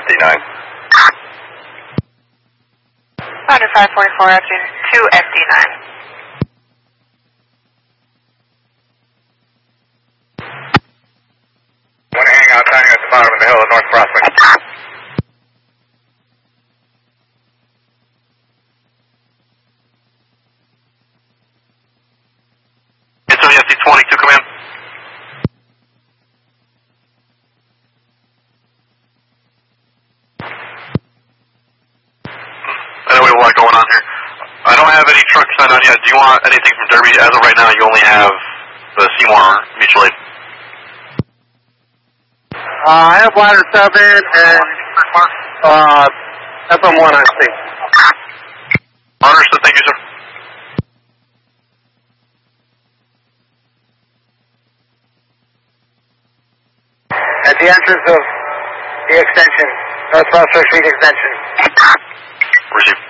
FD9. Roger 544, after 2 FD9. One hangout timing at the bottom of the hill at North Prospect. It's on FD22, come in. I know we have a lot going on here. I don't have any trucks signed on yet. Do you want anything from Derby? As of right now, you only have the Seymour mutual aid. I have ladder 7 and FM1 on C. Understood, thank you, sir. At the entrance of the extension, North Prospect Street extension. Receive.